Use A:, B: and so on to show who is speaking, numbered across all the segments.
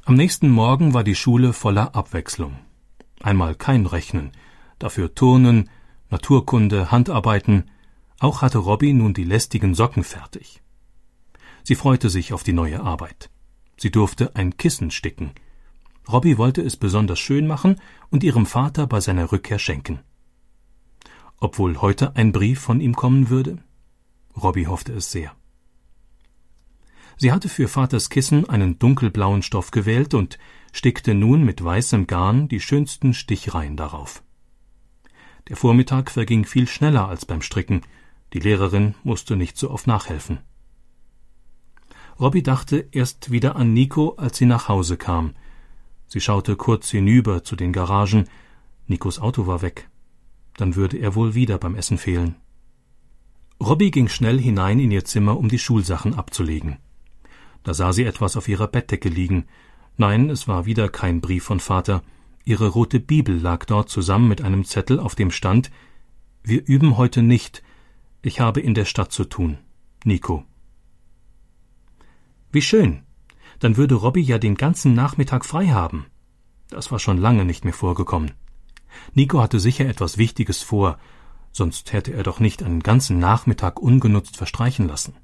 A: Am nächsten Morgen war die Schule voller Abwechslung. Einmal kein Rechnen, dafür Turnen, Naturkunde, Handarbeiten. Auch hatte Robby nun die lästigen Socken fertig. Sie freute sich auf die neue Arbeit. Sie durfte ein Kissen sticken. Robby wollte es besonders schön machen und ihrem Vater bei seiner Rückkehr schenken. Ob wohl heute ein Brief von ihm kommen würde? Robby hoffte es sehr. Sie hatte für Vaters Kissen einen dunkelblauen Stoff gewählt und stickte nun mit weißem Garn die schönsten Stichreihen darauf. Der Vormittag verging viel schneller als beim Stricken. Die Lehrerin musste nicht so oft nachhelfen. Robby dachte erst wieder an Nico, als sie nach Hause kam. Sie schaute kurz hinüber zu den Garagen. Nikos Auto war weg. Dann würde er wohl wieder beim Essen fehlen. Robby ging schnell hinein in ihr Zimmer, um die Schulsachen abzulegen. Da sah sie etwas auf ihrer Bettdecke liegen. Nein, es war wieder kein Brief von Vater. Ihre rote Bibel lag dort zusammen mit einem Zettel, auf dem stand: »Wir üben heute nicht. Ich habe in der Stadt zu tun. Nico.« Wie schön. Dann würde Robby ja den ganzen Nachmittag frei haben. Das war schon lange nicht mehr vorgekommen. Nico hatte sicher etwas Wichtiges vor, sonst hätte er doch nicht einen ganzen Nachmittag ungenutzt verstreichen lassen.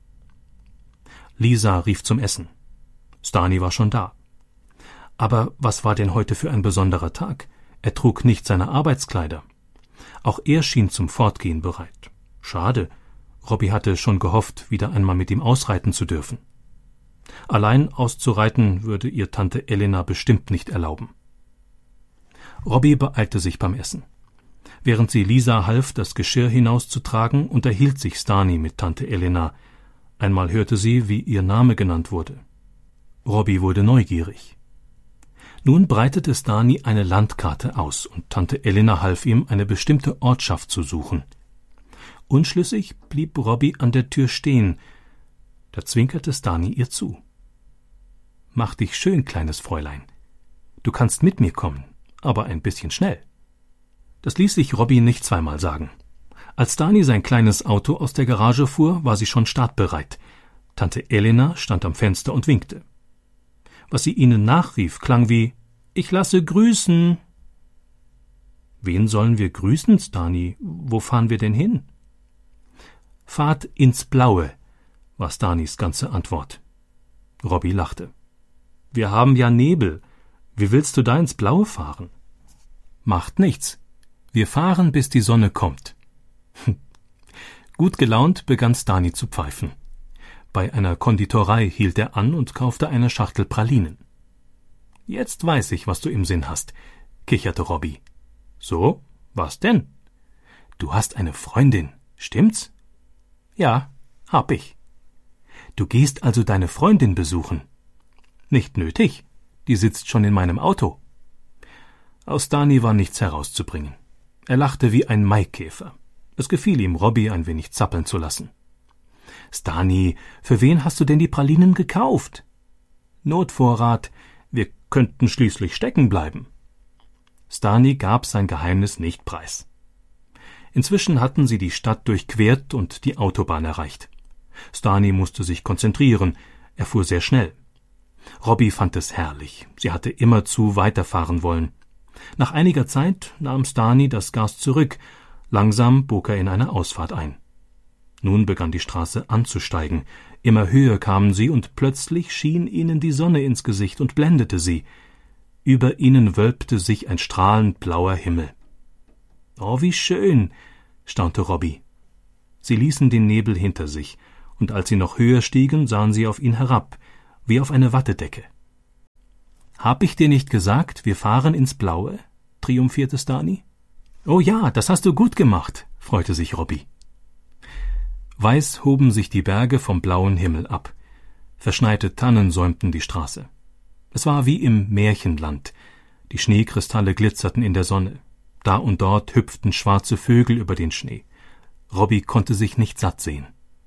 A: Lisa rief zum Essen. Stani war schon da. Aber was war denn heute für ein besonderer Tag? Er trug nicht seine Arbeitskleider. Auch er schien zum Fortgehen bereit. Schade, Robby hatte schon gehofft, wieder einmal mit ihm ausreiten zu dürfen. Allein auszureiten würde ihr Tante Elena bestimmt nicht erlauben. Robby beeilte sich beim Essen. Während sie Lisa half, das Geschirr hinauszutragen, unterhielt sich Stani mit Tante Elena. Einmal hörte sie, wie ihr Name genannt wurde. Robby wurde neugierig. Nun breitete Stani eine Landkarte aus und Tante Elena half ihm, eine bestimmte Ortschaft zu suchen. Unschlüssig blieb Robby an der Tür stehen. Da zwinkerte Stani ihr zu. »Mach dich schön, kleines Fräulein. Du kannst mit mir kommen, aber ein bisschen schnell.« Das ließ sich Robby nicht zweimal sagen. Als Stani sein kleines Auto aus der Garage fuhr, war sie schon startbereit. Tante Elena stand am Fenster und winkte. Was sie ihnen nachrief, klang wie: »Ich lasse grüßen.« »Wen sollen wir grüßen, Stani? Wo fahren wir denn hin?« »Fahrt ins Blaue«, war Stanis ganze Antwort. Robby lachte. »Wir haben ja Nebel. Wie willst du da ins Blaue fahren?« »Macht nichts. Wir fahren, bis die Sonne kommt.« Gut gelaunt begann Stani zu pfeifen. Bei einer Konditorei hielt er an und kaufte eine Schachtel Pralinen. »Jetzt weiß ich, was du im Sinn hast«, kicherte Robby. »So? Was denn?« »Du hast eine Freundin, stimmt's?« »Ja, hab ich.« »Du gehst also deine Freundin besuchen?« »Nicht nötig, die sitzt schon in meinem Auto.« Aus Stani war nichts herauszubringen. Er lachte wie ein Maikäfer. Es gefiel ihm, Robby ein wenig zappeln zu lassen. »Stani, für wen hast du denn die Pralinen gekauft?« »Notvorrat, wir könnten schließlich stecken bleiben.« Stani gab sein Geheimnis nicht preis. Inzwischen hatten sie die Stadt durchquert und die Autobahn erreicht. Stani musste sich konzentrieren, er fuhr sehr schnell. Robby fand es herrlich, sie hatte immerzu weiterfahren wollen. Nach einiger Zeit nahm Stani das Gas zurück, langsam bog er in eine Ausfahrt ein. Nun begann die Straße anzusteigen, immer höher kamen sie und plötzlich schien ihnen die Sonne ins Gesicht und blendete sie. Über ihnen wölbte sich ein strahlend blauer Himmel. »Oh, wie schön«, staunte Robby. Sie ließen den Nebel hinter sich, und als sie noch höher stiegen, sahen sie auf ihn herab, wie auf eine Wattedecke. »Hab ich dir nicht gesagt, wir fahren ins Blaue?« triumphierte Stani. »Oh ja, das hast du gut gemacht«, freute sich Robby. Weiß hoben sich die Berge vom blauen Himmel ab. Verschneite Tannen säumten die Straße. Es war wie im Märchenland. Die Schneekristalle glitzerten in der Sonne. Da und dort hüpften schwarze Vögel über den Schnee. Robby konnte sich nicht satt sehen.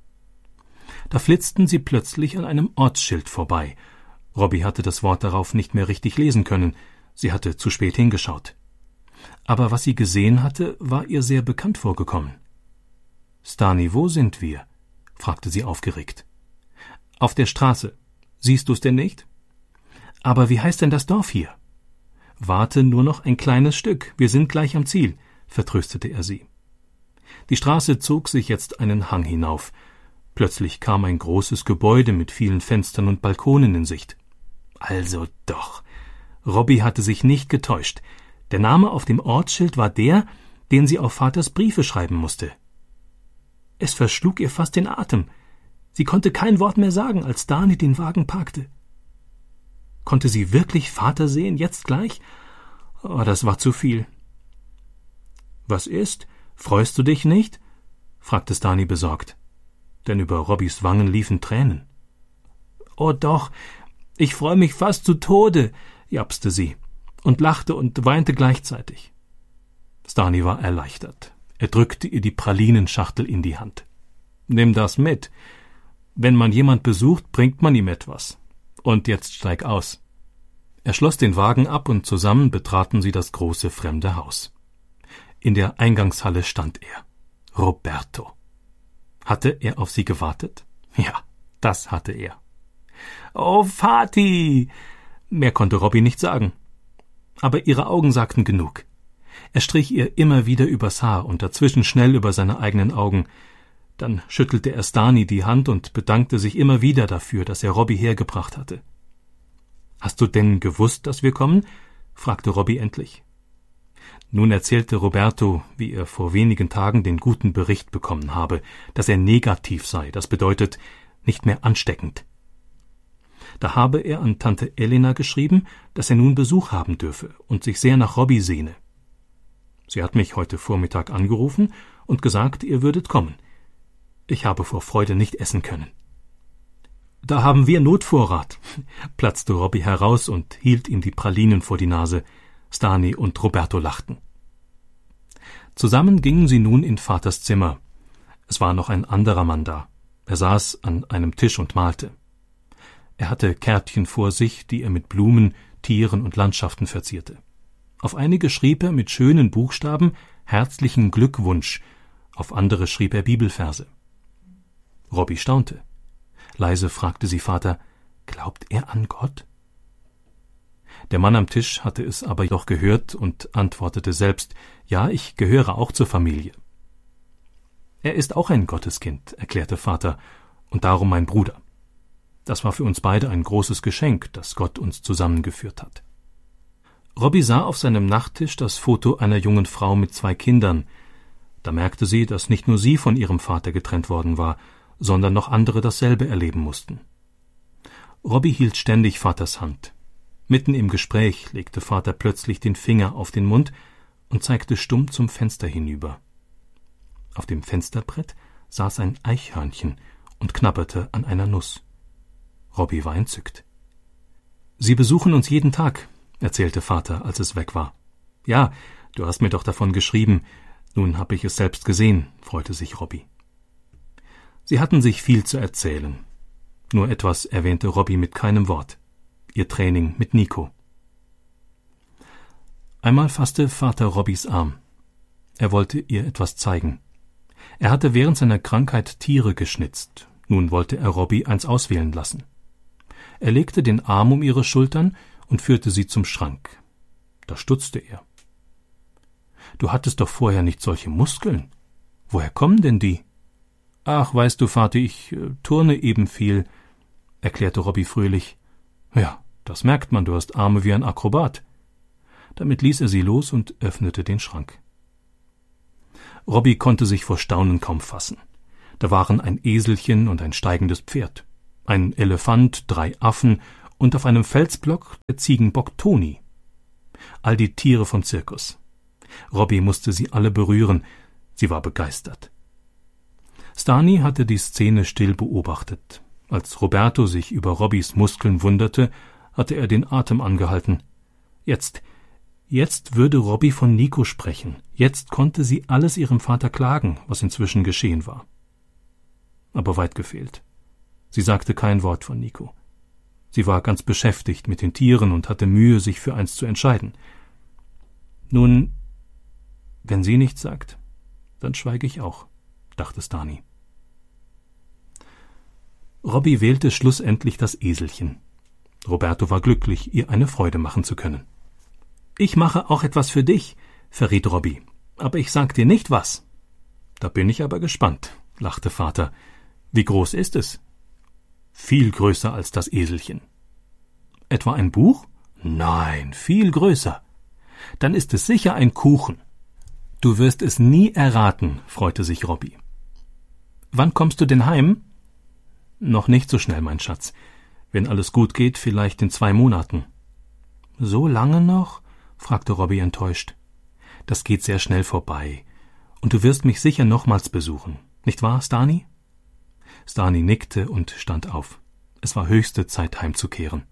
A: Da flitzten sie plötzlich an einem Ortsschild vorbei. Robby hatte das Wort darauf nicht mehr richtig lesen können. Sie hatte zu spät hingeschaut. Aber was sie gesehen hatte, war ihr sehr bekannt vorgekommen. »Stani, wo sind wir?« fragte sie aufgeregt. »Auf der Straße. Siehst du's denn nicht?« »Aber wie heißt denn das Dorf hier?« »Warte nur noch ein kleines Stück, wir sind gleich am Ziel«, vertröstete er sie. Die Straße zog sich jetzt einen Hang hinauf. Plötzlich kam ein großes Gebäude mit vielen Fenstern und Balkonen in Sicht. Also doch. Robbie hatte sich nicht getäuscht. Der Name auf dem Ortsschild war der, den sie auf Vaters Briefe schreiben musste. Es verschlug ihr fast den Atem. Sie konnte kein Wort mehr sagen, als Stani den Wagen parkte. Konnte sie wirklich Vater sehen, jetzt gleich? Oh, das war zu viel. »Was ist? Freust du dich nicht?« fragte Stani besorgt. Denn über Robbies Wangen liefen Tränen. »Oh doch, ich freue mich fast zu Tode«, japste sie und lachte und weinte gleichzeitig. Stani war erleichtert. Er drückte ihr die Pralinenschachtel in die Hand. »Nimm das mit. Wenn man jemand besucht, bringt man ihm etwas. Und jetzt steig aus.« Er schloss den Wagen ab und zusammen betraten sie das große fremde Haus. In der Eingangshalle stand er. Roberto. Hatte er auf sie gewartet? Ja, das hatte er. »Oh, Vati!« Mehr konnte Robbie nicht sagen. Aber ihre Augen sagten genug. Er strich ihr immer wieder übers Haar und dazwischen schnell über seine eigenen Augen. Dann schüttelte er Stani die Hand und bedankte sich immer wieder dafür, dass er Robbie hergebracht hatte. »Hast du denn gewusst, dass wir kommen?« fragte Robbie endlich. Nun erzählte Roberto, wie er vor wenigen Tagen den guten Bericht bekommen habe, dass er negativ sei, das bedeutet nicht mehr ansteckend. Da habe er an Tante Elena geschrieben, dass er nun Besuch haben dürfe und sich sehr nach Robbie sehne. Sie hat mich heute Vormittag angerufen und gesagt, ihr würdet kommen. Ich habe vor Freude nicht essen können. »Da haben wir Notvorrat«, platzte Robbie heraus und hielt ihm die Pralinen vor die Nase. Stani und Roberto lachten. Zusammen gingen sie nun in Vaters Zimmer. Es war noch ein anderer Mann da. Er saß an einem Tisch und malte. Er hatte Kärtchen vor sich, die er mit Blumen, Tieren und Landschaften verzierte. Auf einige schrieb er mit schönen Buchstaben »Herzlichen Glückwunsch«, auf andere schrieb er Bibelverse. Robbie staunte. Leise fragte sie Vater, »Glaubt er an Gott?« Der Mann am Tisch hatte es aber doch gehört und antwortete selbst, »Ja, ich gehöre auch zur Familie.« »Er ist auch ein Gotteskind«, erklärte Vater, »und darum mein Bruder. Das war für uns beide ein großes Geschenk, das Gott uns zusammengeführt hat.« Robbie sah auf seinem Nachttisch das Foto einer jungen Frau mit 2 Kindern. Da merkte sie, dass nicht nur sie von ihrem Vater getrennt worden war, sondern noch andere dasselbe erleben mussten. Robbie hielt ständig Vaters Hand. Mitten im Gespräch legte Vater plötzlich den Finger auf den Mund und zeigte stumm zum Fenster hinüber. Auf dem Fensterbrett saß ein Eichhörnchen und knabberte an einer Nuss. Robbie war entzückt. »Sie besuchen uns jeden Tag«, erzählte Vater, als es weg war. »Ja, du hast mir doch davon geschrieben. Nun habe ich es selbst gesehen«, freute sich Robbie. Sie hatten sich viel zu erzählen. Nur etwas erwähnte Robbie mit keinem Wort. Ihr Training mit Nico. Einmal fasste Vater Robbies Arm. Er wollte ihr etwas zeigen. Er hatte während seiner Krankheit Tiere geschnitzt. Nun wollte er Robbie eins auswählen lassen. Er legte den Arm um ihre Schultern und führte sie zum Schrank. Da stutzte er. »Du hattest doch vorher nicht solche Muskeln. Woher kommen denn die?« »Ach, weißt du, Vati, ich turne eben viel«, erklärte Robbie fröhlich. »Ja, das merkt man, du hast Arme wie ein Akrobat.« Damit ließ er sie los und öffnete den Schrank. Robbie konnte sich vor Staunen kaum fassen. Da waren ein Eselchen und ein steigendes Pferd, ein Elefant, 3 Affen und auf einem Felsblock der Ziegenbock Toni. All die Tiere vom Zirkus. Robbie musste sie alle berühren. Sie war begeistert. Stani hatte die Szene still beobachtet. Als Roberto sich über Robbies Muskeln wunderte, hatte er den Atem angehalten. Jetzt würde Robbie von Nico sprechen. Jetzt konnte sie alles ihrem Vater klagen, was inzwischen geschehen war. Aber weit gefehlt. Sie sagte kein Wort von Nico. Sie war ganz beschäftigt mit den Tieren und hatte Mühe, sich für eins zu entscheiden. Nun, wenn sie nichts sagt, dann schweige ich auch, dachte Stani. Robbie wählte schlussendlich das Eselchen. Roberto war glücklich, ihr eine Freude machen zu können. »Ich mache auch etwas für dich«, verriet Robbie, »aber ich sag dir nicht was.« »Da bin ich aber gespannt«, lachte Vater. »Wie groß ist es?« »Viel größer als das Eselchen.« »Etwa ein Buch?« »Nein, viel größer.« »Dann ist es sicher ein Kuchen.« »Du wirst es nie erraten«, freute sich Robbie. »Wann kommst du denn heim?« »Noch nicht so schnell, mein Schatz. Wenn alles gut geht, vielleicht in 2 Monaten.« »So lange noch?« fragte Robbie enttäuscht. »Das geht sehr schnell vorbei. Und du wirst mich sicher nochmals besuchen. Nicht wahr, Stani?« Stani nickte und stand auf. Es war höchste Zeit, heimzukehren.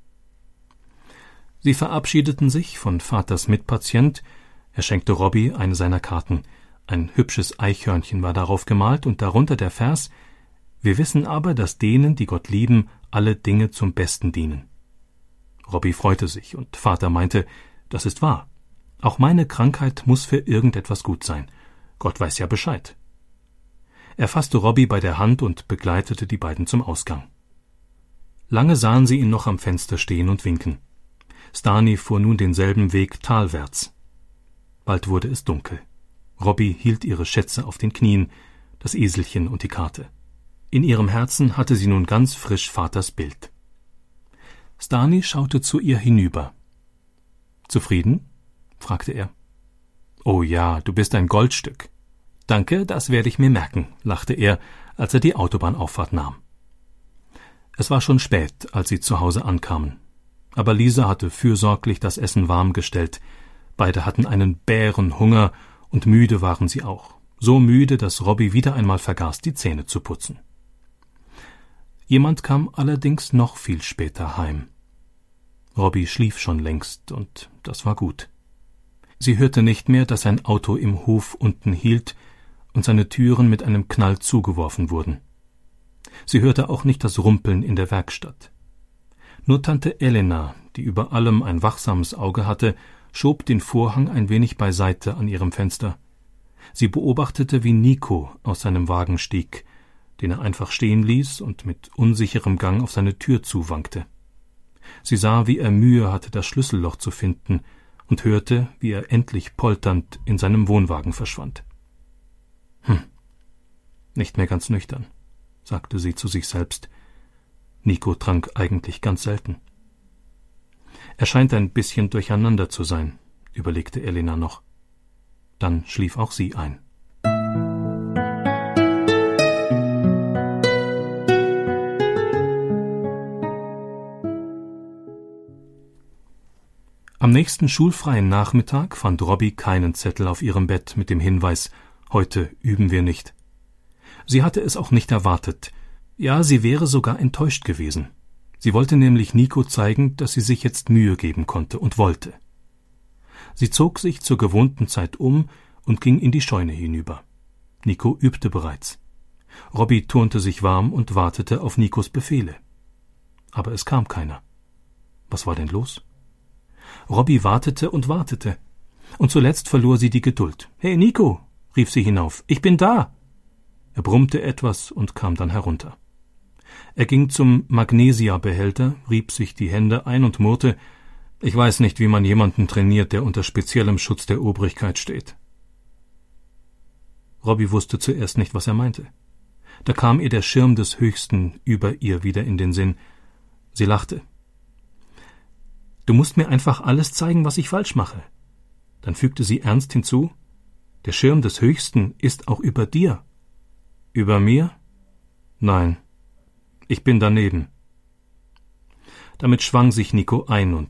A: Sie verabschiedeten sich von Vaters Mitpatient. Er schenkte Robbie eine seiner Karten. Ein hübsches Eichhörnchen war darauf gemalt und darunter der Vers: »Wir wissen aber, dass denen, die Gott lieben, alle Dinge zum Besten dienen.« Robbie freute sich, und Vater meinte, das ist wahr. Auch meine Krankheit muss für irgendetwas gut sein. Gott weiß ja Bescheid. Er fasste Robbie bei der Hand und begleitete die beiden zum Ausgang. Lange sahen sie ihn noch am Fenster stehen und winken. Stani fuhr nun denselben Weg talwärts. Bald wurde es dunkel. Robbie hielt ihre Schätze auf den Knien, das Eselchen und die Karte. In ihrem Herzen hatte sie nun ganz frisch Vaters Bild. Stani schaute zu ihr hinüber. »Zufrieden?« fragte er. »Oh ja, du bist ein Goldstück.« »Danke, das werde ich mir merken«, lachte er, als er die Autobahnauffahrt nahm. Es war schon spät, als sie zu Hause ankamen. Aber Lisa hatte fürsorglich das Essen warm gestellt. Beide hatten einen Bärenhunger und müde waren sie auch. So müde, dass Robbie wieder einmal vergaß, die Zähne zu putzen. Jemand kam allerdings noch viel später heim. Robbie schlief schon längst, und das war gut. Sie hörte nicht mehr, dass ein Auto im Hof unten hielt und seine Türen mit einem Knall zugeworfen wurden. Sie hörte auch nicht das Rumpeln in der Werkstatt. Nur Tante Elena, die über allem ein wachsames Auge hatte, schob den Vorhang ein wenig beiseite an ihrem Fenster. Sie beobachtete, wie Nico aus seinem Wagen stieg, den er einfach stehen ließ und mit unsicherem Gang auf seine Tür zuwankte. Sie sah, wie er Mühe hatte, das Schlüsselloch zu finden, und hörte, wie er endlich polternd in seinem Wohnwagen verschwand. Nicht mehr ganz nüchtern, sagte sie zu sich selbst. Nico trank eigentlich ganz selten. Er scheint ein bisschen durcheinander zu sein, überlegte Elena noch. Dann schlief auch sie ein. Am nächsten schulfreien Nachmittag fand Robbie keinen Zettel auf ihrem Bett mit dem Hinweis, heute üben wir nicht. Sie hatte es auch nicht erwartet. Ja, sie wäre sogar enttäuscht gewesen. Sie wollte nämlich Nico zeigen, dass sie sich jetzt Mühe geben konnte und wollte. Sie zog sich zur gewohnten Zeit um und ging in die Scheune hinüber. Nico übte bereits. Robbie turnte sich warm und wartete auf Nikos Befehle. Aber es kam keiner. Was war denn los? Robbie wartete und wartete. Und zuletzt verlor sie die Geduld. »Hey, Nico«, rief sie hinauf, »ich bin da!« Er brummte etwas und kam dann herunter. Er ging zum Magnesia-Behälter, rieb sich die Hände ein und murrte, »Ich weiß nicht, wie man jemanden trainiert, der unter speziellem Schutz der Obrigkeit steht.« Robbie wusste zuerst nicht, was er meinte. Da kam ihr der Schirm des Höchsten über ihr wieder in den Sinn. Sie lachte. »Du musst mir einfach alles zeigen, was ich falsch mache.« Dann fügte sie ernst hinzu, »Der Schirm des Höchsten ist auch über dir.« »Über mir? Nein, ich bin daneben.« Damit schwang sich Nico ein und